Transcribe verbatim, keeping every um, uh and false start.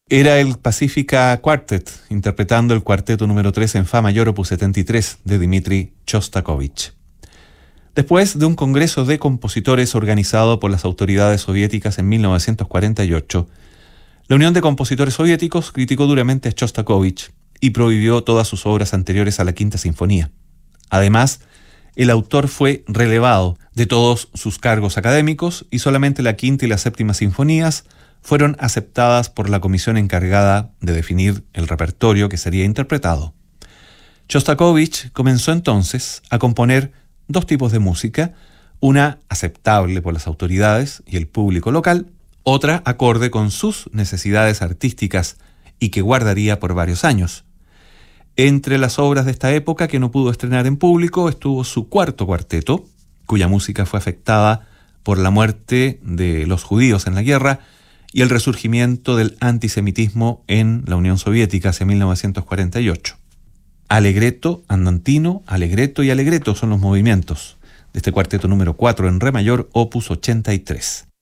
Era el Pacifica Quartet, interpretando el cuarteto número tres en Fa mayor opus setenta y tres de Dmitri Shostakovich. Después de un congreso de compositores organizado por las autoridades soviéticas en mil novecientos cuarenta y ocho, la Unión de Compositores Soviéticos criticó duramente a Shostakovich y prohibió todas sus obras anteriores a la Quinta Sinfonía. Además, el autor fue relevado de todos sus cargos académicos y solamente la Quinta y la Séptima Sinfonías fueron aceptadas por la comisión encargada de definir el repertorio que sería interpretado. Shostakovich comenzó entonces a componer dos tipos de música, una aceptable por las autoridades y el público local, otra acorde con sus necesidades artísticas y que guardaría por varios años. Entre las obras de esta época que no pudo estrenar en público estuvo su cuarto cuarteto, cuya música fue afectada por la muerte de los judíos en la guerra y el resurgimiento del antisemitismo en la Unión Soviética hacia mil novecientos cuarenta y ocho. Allegretto, andantino, allegretto y allegretto son los movimientos de este cuarteto número cuatro en re mayor, opus ochenta y tres.